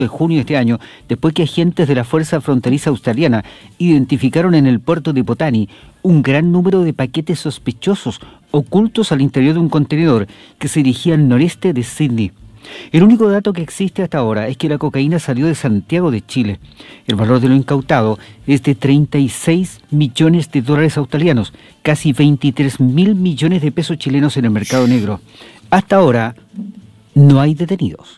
de junio de este año, después que agentes de la Fuerza Fronteriza Australiana identificaron en el puerto de Potani un gran número de paquetes sospechosos ocultos al interior de un contenedor que se dirigía al noreste de Sydney. El único dato que existe hasta ahora es que la cocaína salió de Santiago de Chile. El valor de lo incautado es de 36 millones de dólares australianos, casi 23.000 millones de pesos chilenos en el mercado negro. Hasta ahora no hay detenidos.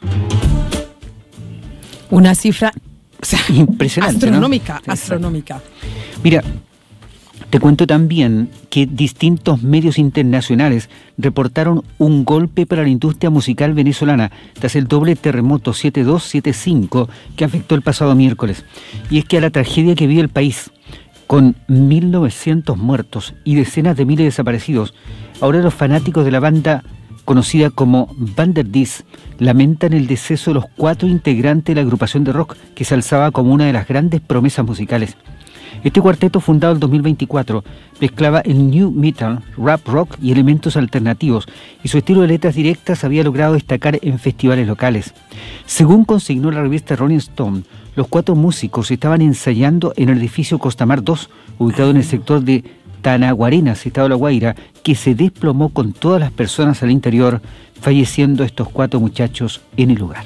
Una cifra impresionante, astronómica, ¿no? Astronómica. Mira, te cuento también que distintos medios internacionales reportaron un golpe para la industria musical venezolana tras el doble terremoto 7.2, 7.5 que afectó el pasado miércoles. Y es que a la tragedia que vive el país, con 1.900 muertos y decenas de miles de desaparecidos, ahora los fanáticos de la banda conocida como Vanderdis, lamentan el deceso de los 4 integrantes de la agrupación de rock que se alzaba como una de las grandes promesas musicales. Este cuarteto, fundado en 2024, mezclaba el new metal, rap rock y elementos alternativos, y su estilo de letras directas había logrado destacar en festivales locales. Según consignó la revista Rolling Stone, los 4 músicos estaban ensayando en el edificio Costamar 2, ubicado en el sector de Tanaguarenas, estado de La Guaira, que se desplomó con todas las personas al interior, falleciendo estos 4 muchachos en el lugar.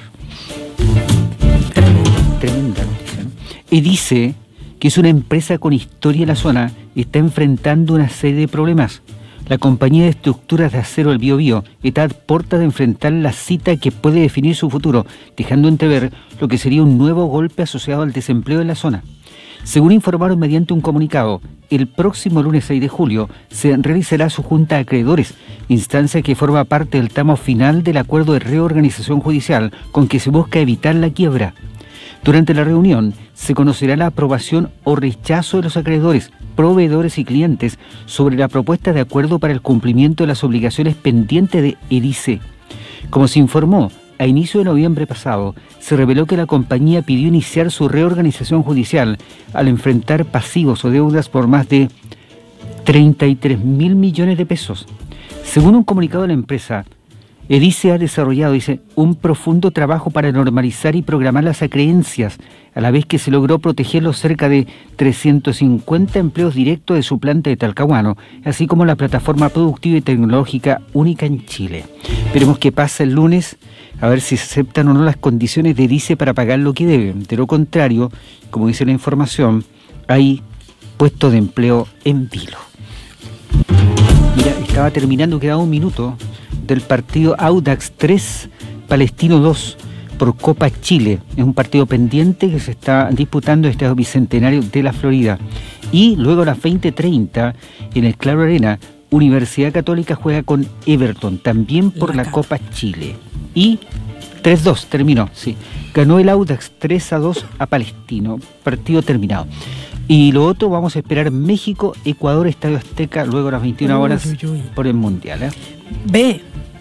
Tremenda noticia, ¿no? Y dice que es una empresa con historia en la zona, está enfrentando una serie de problemas. La compañía de estructuras de acero El Biobío está a puerta de enfrentar la cita que puede definir su futuro, dejando entrever lo que sería un nuevo golpe asociado al desempleo en la zona. Según informaron mediante un comunicado, el próximo lunes 6 de julio se realizará su junta de acreedores, instancia que forma parte del tramo final del acuerdo de reorganización judicial con que se busca evitar la quiebra. Durante la reunión se conocerá la aprobación o rechazo de los acreedores, proveedores y clientes sobre la propuesta de acuerdo para el cumplimiento de las obligaciones pendientes de EDICE. Como se informó, a inicio de noviembre pasado, se reveló que la compañía pidió iniciar su reorganización judicial al enfrentar pasivos o deudas por más de 33.000 millones de pesos. Según un comunicado de la empresa, EDICE ha desarrollado, dice, un profundo trabajo para normalizar y programar las acreencias, a la vez que se logró proteger los cerca de 350 empleos directos de su planta de Talcahuano, así como la plataforma productiva y tecnológica única en Chile. Veremos qué pasa el lunes, a ver si se aceptan o no las condiciones de EDICE para pagar lo que deben. De lo contrario, como dice la información, hay puestos de empleo en vilo. Mira, estaba terminando, quedaba un minuto del partido Audax 3, Palestino 2 por Copa Chile. Es un partido pendiente que se está disputando este bicentenario de la Florida. Y luego a las 20:30 en el Claro Arena, Universidad Católica juega con Everton, también por la Copa Chile. Y 3-2 terminó, sí. Ganó el Audax 3-2 a Palestino. Partido terminado. Y lo otro, vamos a esperar México, Ecuador, Estadio Azteca, luego a las 21 horas por el Mundial. Ve.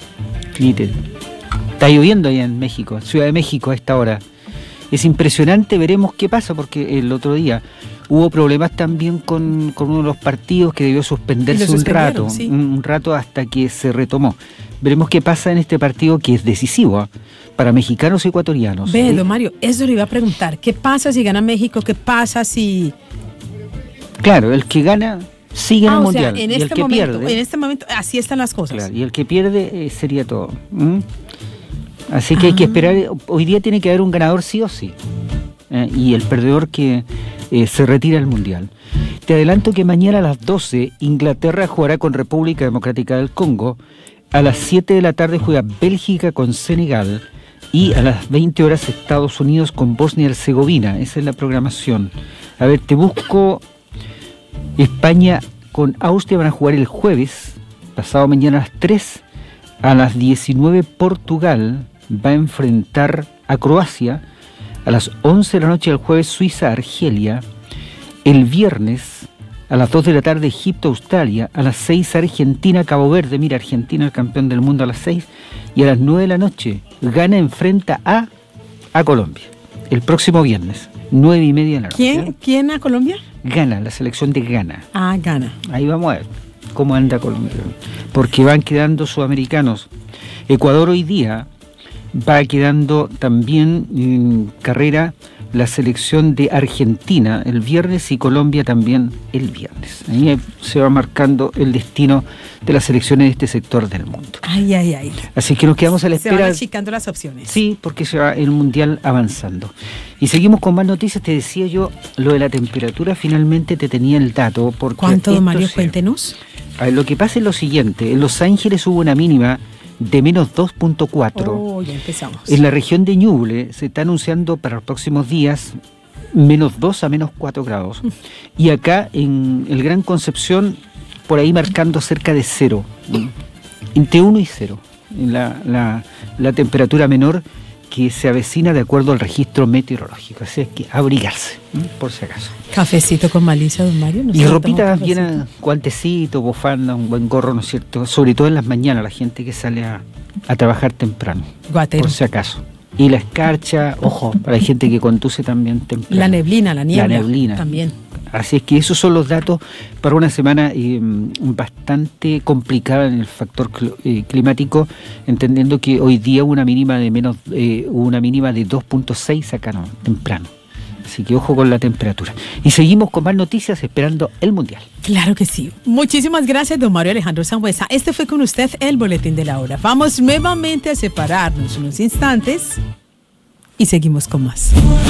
Está lloviendo allá en México, Ciudad de México a esta hora. Es impresionante, veremos qué pasa, porque el otro día hubo problemas también con uno de los partidos que debió suspenderse un rato hasta que se retomó. Veremos qué pasa en este partido que es decisivo para mexicanos y ecuatorianos. Ve, don Mario, eso le iba a preguntar. ¿Qué pasa si gana México? ¿Qué pasa si...? Claro, el que gana sigue en el Mundial. En y el que pierde... En este momento, así están las cosas. Claro, y el que pierde sería todo. Así que hay que esperar. Hoy día tiene que haber un ganador sí o sí. Y el perdedor que se retira del Mundial. Te adelanto que mañana a las 12 Inglaterra jugará con República Democrática del Congo. A las 7 de la tarde juega Bélgica con Senegal. Y a las 20 horas Estados Unidos con Bosnia y Herzegovina. Esa es la programación. A ver, te busco. España con Austria van a jugar el jueves, pasado mañana a las 3. A las 19 Portugal va a enfrentar a Croacia. A las 11 de la noche del jueves Suiza, Argelia. El viernes a las 2 de la tarde Egipto, Australia. A las 6 Argentina, Cabo Verde. Mira, Argentina el campeón del mundo a las 6. Y a las 9 de la noche Ghana enfrenta a Colombia. El próximo viernes, 9:30 de la noche. ¿Quién a Colombia? Ghana, la selección de Ghana. Ghana. Ahí vamos a ver cómo anda Colombia. Porque van quedando sudamericanos. Ecuador hoy día va quedando también en carrera la selección de Argentina el viernes y Colombia también el viernes. Ahí se va marcando el destino de las selecciones de este sector del mundo. Ay, ay, ay. Así que nos quedamos a la espera. Se van achicando las opciones. Sí, porque se va el Mundial avanzando. Y seguimos con más noticias. Te decía yo, lo de la temperatura, finalmente te tenía el dato. Porque ¿cuánto, don Mario? Cuéntenos. A ver, lo que pasa es lo siguiente. En Los Ángeles hubo una mínima de menos 2.4. Oh, ya empezamos. En la región de Ñuble se está anunciando para los próximos días menos 2 a menos 4 grados. Y acá en el Gran Concepción, por ahí marcando cerca de 0. Entre 1 y 0. La temperatura menor que se avecina de acuerdo al registro meteorológico. Así es que abrigarse, por si acaso. Cafecito con malicia, don Mario. Y ropita bien, guantecito, bufanda, un buen gorro, ¿no es cierto? Sobre todo en las mañanas, la gente que sale a trabajar temprano. Guatero. Por si acaso. Y la escarcha, ojo, para la gente que conduce también temprano. La neblina, la niebla. La neblina. También. Así es que esos son los datos para una semana bastante complicada en el factor climático, entendiendo que hoy día hubo una mínima de 2.6 acá, no, temprano. Así que ojo con la temperatura. Y seguimos con más noticias esperando el Mundial. Claro que sí. Muchísimas gracias, don Mario Alejandro Sangüesa. Este fue con usted el Boletín de la Hora. Vamos nuevamente a separarnos unos instantes y seguimos con más.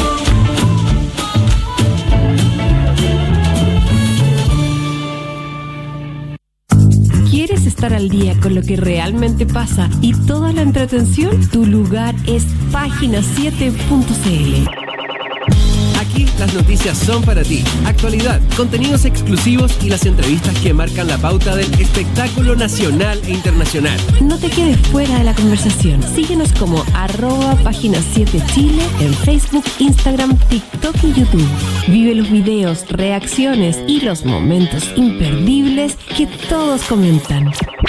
¿Quieres estar al día con lo que realmente pasa y toda la entretención? Tu lugar es página7.cl. Aquí las noticias son para ti. Actualidad, contenidos exclusivos y las entrevistas que marcan la pauta del espectáculo nacional e internacional. No te quedes fuera de la conversación. Síguenos como @página7chile en Facebook, Instagram, TikTok y YouTube. Vive los videos, reacciones y los momentos imperdibles que todos comentan.